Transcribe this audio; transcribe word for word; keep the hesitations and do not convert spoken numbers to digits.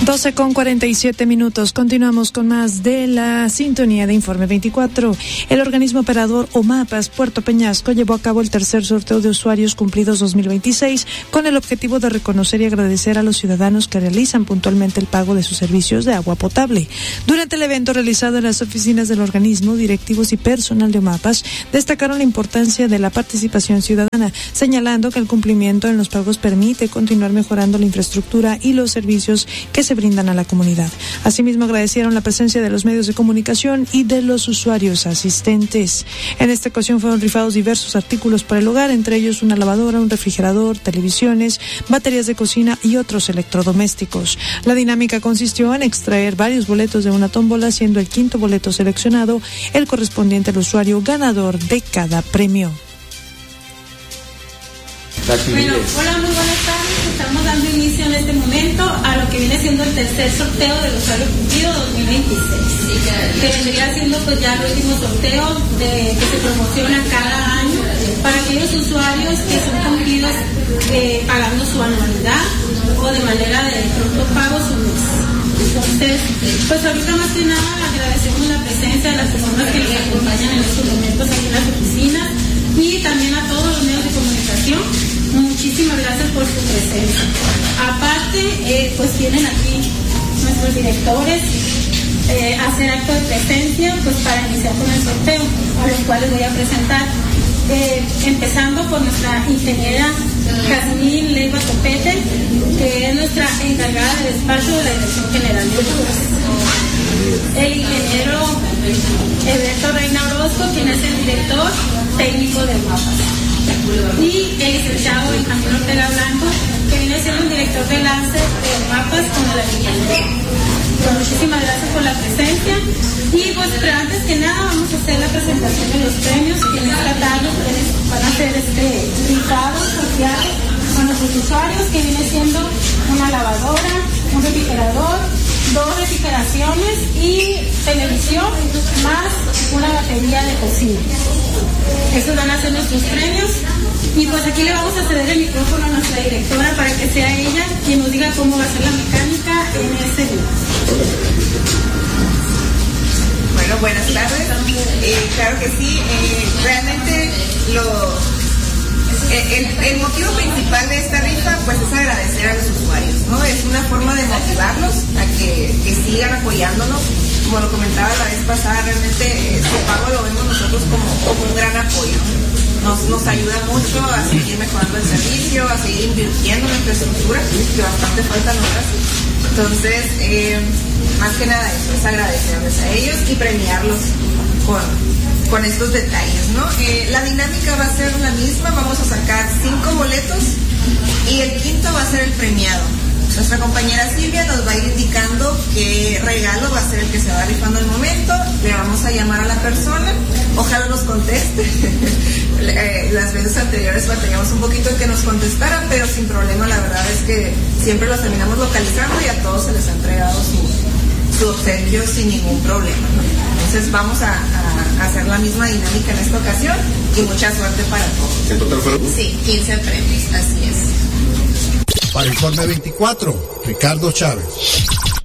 doce con cuarenta y siete minutos. Continuamos con más de la sintonía de Informe veinticuatro. El organismo operador OMAPAS Puerto Peñasco llevó a cabo el tercer sorteo de usuarios cumplidos dos mil veintiséis con el objetivo de reconocer y agradecer a los ciudadanos que realizan puntualmente el pago de sus servicios de agua potable. Durante el evento realizado en las oficinas del organismo, directivos y personal de OMAPAS destacaron la importancia de la participación ciudadana, señalando que el cumplimiento en los pagos permite continuar mejorando la infraestructura y los servicios que se brindan a la comunidad. Asimismo, agradecieron la presencia de los medios de comunicación y de los usuarios asistentes. En esta ocasión fueron rifados diversos artículos para el hogar, entre ellos una lavadora, un refrigerador, televisiones, baterías de cocina y otros electrodomésticos. La dinámica consistió en extraer varios boletos de una tómbola, siendo el quinto boleto seleccionado el correspondiente al usuario ganador de cada premio. Bueno, hola, muy buenas tardes. Estamos dando inicio en este momento a lo que viene siendo el tercer sorteo del usuario cumplido dos mil veintiséis, que vendría siendo pues ya el último sorteo de, que se promociona cada año para aquellos usuarios que son cumplidos eh, pagando su anualidad o de manera de pronto pago su mes. Entonces, pues ahorita más que nada agradecemos la presencia de las personas que nos acompañan en estos momentos aquí en las oficinas y también a todos los medios de comunicación. Muchísimas gracias por su presencia. Aparte, eh, pues tienen aquí nuestros directores eh, a hacer acto de presencia pues para iniciar con el sorteo, a los cuales voy a presentar. Eh, empezando por nuestra ingeniera Jazmín Leiva Copete, que es nuestra encargada del despacho de la Dirección General de Obras. El ingeniero Alberto Reina Orozco, quien es el director técnico de OMAPAS. Y el licenciado Benjamín Ortega Blanco, que viene siendo el director de enlace de OMAPAS con el ayuntamiento. Pues muchísimas gracias por la presencia. Y pues, pero antes que nada, vamos a hacer la presentación de los premios que en esta tarde van a ser este, rifados, sorteados a nuestros usuarios, que viene siendo una lavadora, un refrigerador, dos refrigeraciones y televisión, más una batería de cocina. Esos van a ser nuestros premios. Y pues aquí le vamos a ceder el micrófono a nuestra directora para que sea ella quien nos diga cómo va a ser la mecánica en ese día. Bueno, buenas tardes. Eh, claro que sí. Eh, realmente lo, el, el motivo principal de esta rifa pues es agradecer a los usuarios, ¿no? Es una forma de motivarlos a que, que sigan apoyándonos. Como lo comentaba la vez pasada, realmente este pago lo vemos nosotros como, como un gran apoyo. Nos, nos ayuda mucho a seguir mejorando el servicio, a seguir invirtiendo en la infraestructura, que bastante falta nos hace. Entonces, eh, más que nada eso, es agradecerles a ellos y premiarlos con, con estos detalles, ¿no? Eh, la dinámica va a ser la misma, vamos a sacar cinco boletos y el quinto va a ser el premiado. Nuestra compañera Silvia nos va a ir indicando qué regalo va a ser el que se va rifando al momento. Le vamos a llamar a la persona, ojalá nos conteste. Las veces anteriores batallamos un poquito en que nos contestaran, pero sin problema. La verdad es que siempre los terminamos localizando y a todos se les ha entregado su, su obsequio sin ningún problema, ¿no? Entonces vamos a, a, a hacer la misma dinámica en esta ocasión y mucha suerte para todos. ¿En total fueron? Sí, quince premios, así es. Para Informe veinticuatro, Ricardo Chávez.